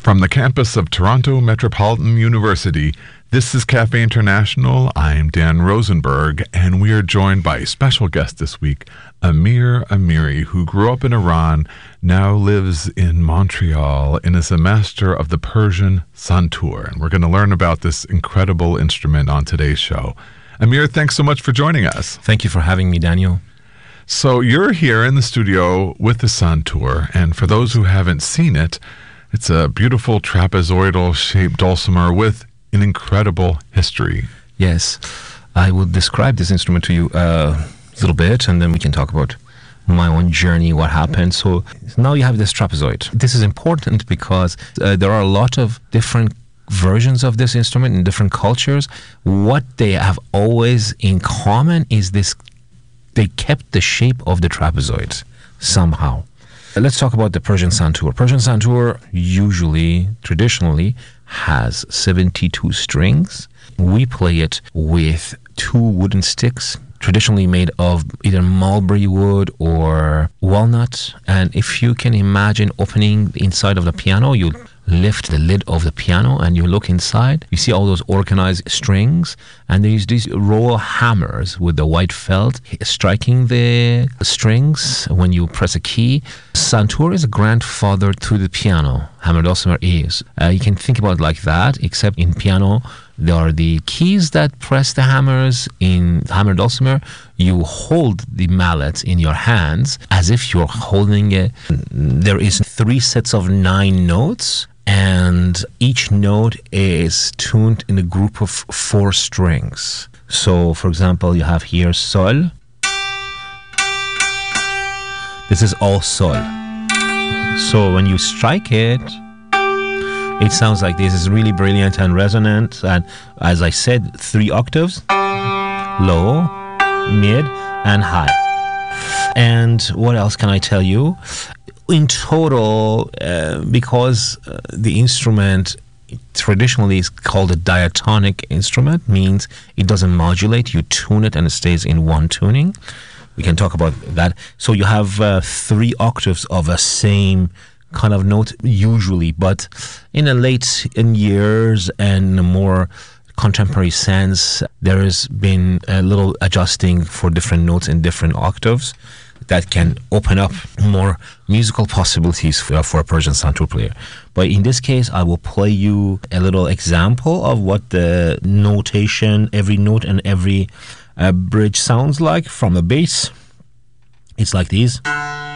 From the campus of Toronto Metropolitan University, this is Cafe International. I'm Dan Rosenberg, and we are joined by a special guest this week, Amir Amiri, who grew up in Iran, now lives in Montreal, and is a master of the Persian santur. And we're going to learn about this incredible instrument on today's show. Amir, thanks so much for joining us. Thank you for having me, Daniel. So you're here in the studio with the santur, and for those who haven't seen it, it's a beautiful trapezoidal-shaped dulcimer with an incredible history. Yes, I will describe this instrument to you a little bit, and then we can talk about my own journey, what happened. So now you have this trapezoid. This is important because there are a lot of different versions of this instrument in different cultures. What they have always in common is this: they kept the shape of the trapezoid somehow. Let's talk about the Persian santur. Persian santur usually, traditionally, has 72 strings. We play it with 2 wooden sticks, traditionally made of either mulberry wood or walnut. And if you can imagine opening the inside of the piano, you lift the lid of the piano and you look inside, you see all those organized strings, and there's these row of hammers with the white felt striking the strings when you press a key. Santur is a grandfather to the piano. Hammer dulcimer is. You can think about it like that, except in piano there are the keys that press the hammers. In hammer dulcimer, you hold the mallet in your hands as if you're holding it. There is 3 sets of 9 notes, and each note is tuned in a group of 4 strings. So, for example, you have here sol. This is all sol. So when you strike it, it sounds like this. Is really brilliant and resonant. And as I said, 3 octaves: low, mid, and high. And what else can I tell you? In total, because the instrument traditionally is called a diatonic instrument, means it doesn't modulate. You tune it and it stays in one tuning. We can talk about that. So you have 3 octaves of a same kind of note usually, but in years and a more contemporary sense, there has been a little adjusting for different notes in different octaves that can open up more musical possibilities for a Persian santur player. But in this case, I will play you a little example of what the notation, every note and every bridge sounds like from the bass. It's like these.